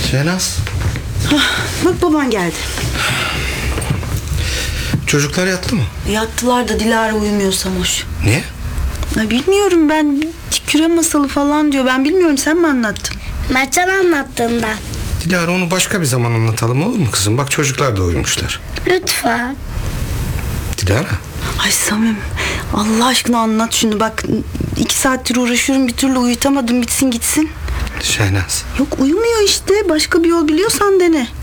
Şehnaz. Bak baban geldi. Çocuklar yattı mı? Yattılar da Dilara uyumuyor Samoş. Niye? Ya bilmiyorum ben, küre masalı falan diyor. Ben bilmiyorum, sen mi anlattın? Mertcan anlattığında. Dilara, onu başka bir zaman anlatalım, olur mu kızım? Bak çocuklar da uyumuşlar. Lütfen. Dilara. Ay Samim, Allah aşkına anlat şunu. Bak 2 saattir uğraşıyorum, bir türlü uyutamadım, bitsin gitsin. Şehnaz. Yok, uyumuyor işte. Başka bir yol biliyorsan dene.